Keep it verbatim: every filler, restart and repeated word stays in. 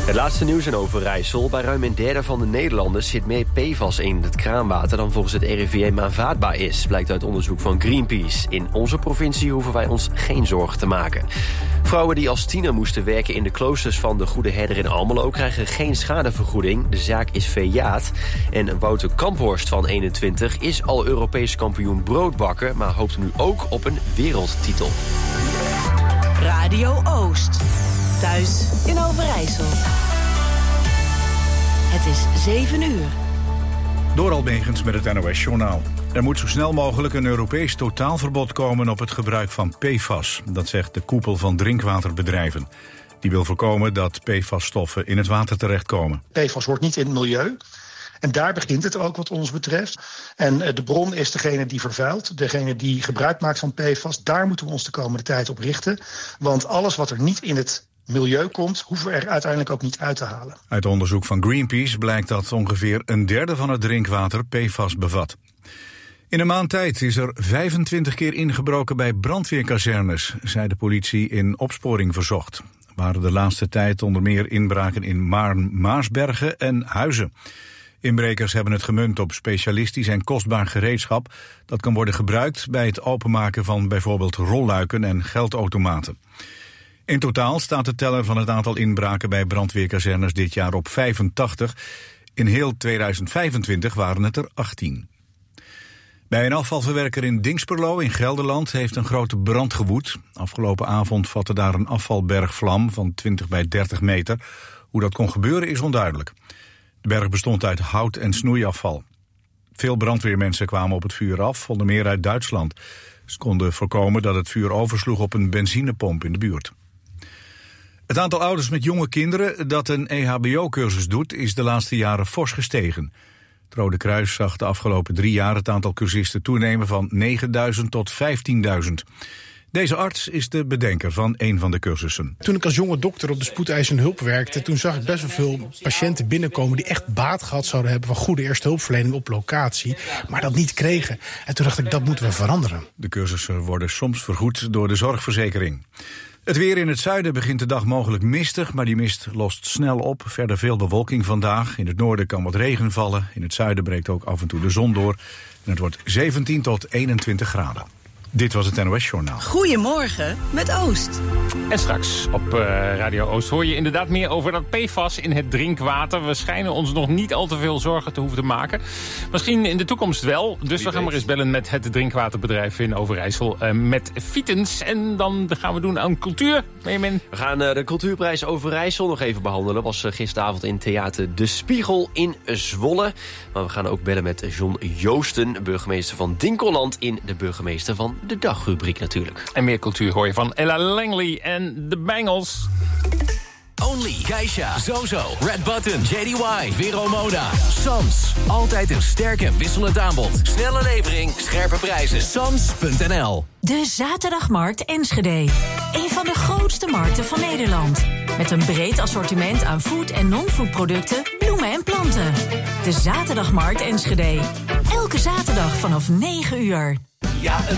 Het laatste nieuws in Overijssel. Bij ruim een derde van de Nederlanders zit meer P F A S in het kraanwater dan volgens het R I V M aanvaardbaar is, blijkt uit onderzoek van Greenpeace. In onze provincie hoeven wij ons geen zorgen te maken. Vrouwen die als tiener moesten werken in de kloosters van de Goede Herder in Almelo krijgen geen schadevergoeding. De zaak is verjaard. En Wouter Kamphorst van eenentwintig is al Europees kampioen broodbakken, maar hoopt nu ook op een wereldtitel. Radio Oost. Thuis in Overijssel. Het is zeven uur. Doral Megens met het N O S-journaal. Er moet zo snel mogelijk een Europees totaalverbod komen op het gebruik van P F A S. Dat zegt de koepel van drinkwaterbedrijven. Die wil voorkomen dat P F A S-stoffen in het water terechtkomen. P F A S hoort niet in het milieu. En daar begint het ook wat ons betreft. En de bron is degene die vervuilt, degene die gebruik maakt van P F A S. Daar moeten we ons de komende tijd op richten. Want alles wat er niet in het milieu komt, hoeven we er uiteindelijk ook niet uit te halen. Uit onderzoek van Greenpeace blijkt dat ongeveer een derde van het drinkwater P F A S bevat. In een maand tijd is er vijfentwintig keer ingebroken bij brandweerkazernes, zei de politie in opsporing verzocht. Waren de laatste tijd onder meer inbraken in Maarn, Maarsbergen en Huizen. Inbrekers hebben het gemunt op specialistisch en kostbaar gereedschap dat kan worden gebruikt bij het openmaken van bijvoorbeeld rolluiken en geldautomaten. In totaal staat de teller van het aantal inbraken bij brandweerkazernes dit jaar op vijfentachtig. In heel tweeduizend vijfentwintig waren het er achttien. Bij een afvalverwerker in Dingsperlo in Gelderland heeft een grote brand gewoed. Afgelopen avond vatte daar een afvalberg vlam van twintig bij dertig meter. Hoe dat kon gebeuren is onduidelijk. De berg bestond uit hout en snoeiafval. Veel brandweermensen kwamen op het vuur af, onder meer uit Duitsland. Ze konden voorkomen dat het vuur oversloeg op een benzinepomp in de buurt. Het aantal ouders met jonge kinderen dat een E H B O-cursus doet is de laatste jaren fors gestegen. Het Rode Kruis zag de afgelopen drie jaar het aantal cursisten toenemen van negenduizend tot vijftienduizend. Deze arts is de bedenker van een van de cursussen. Toen ik als jonge dokter op de spoedeisende hulp werkte, toen zag ik best wel veel patiënten binnenkomen die echt baat gehad zouden hebben van goede eerste hulpverlening op locatie, maar dat niet kregen. En toen dacht ik, dat moeten we veranderen. De cursussen worden soms vergoed door de zorgverzekering. Het weer in het zuiden begint de dag mogelijk mistig, maar die mist lost snel op. Verder veel bewolking vandaag. In het noorden kan wat regen vallen. In het zuiden breekt ook af en toe de zon door. En het wordt zeventien tot eenentwintig graden. Dit was het N O S-journaal. Goedemorgen met Oost. En straks op uh, Radio Oost hoor je inderdaad meer over dat P F A S in het drinkwater. We schijnen ons nog niet al te veel zorgen te hoeven te maken. Misschien in de toekomst wel. Dus we gaan maar eens bellen met het drinkwaterbedrijf in Overijssel. Uh, met Vitens. En dan gaan we doen aan cultuur. Benjamin. We gaan uh, de cultuurprijs Overijssel nog even behandelen. Was uh, gisteravond in theater De Spiegel in Zwolle. Maar we gaan ook bellen met John Joosten, burgemeester van Dinkeland, in de burgemeester van de dagrubriek natuurlijk. En meer cultuur hoor je van Ella Langley en de Bengals. Only, Geisha, Zozo, Red Button, J D Y, Vero Moda, Sams. Altijd een sterk en wisselend aanbod. Snelle levering, scherpe prijzen. Sams punt n l. De Zaterdagmarkt Enschede. Een van de grootste markten van Nederland. Met een breed assortiment aan food- en non-food producten, bloemen en planten. De Zaterdagmarkt Enschede. Elke zaterdag vanaf negen uur. Ja,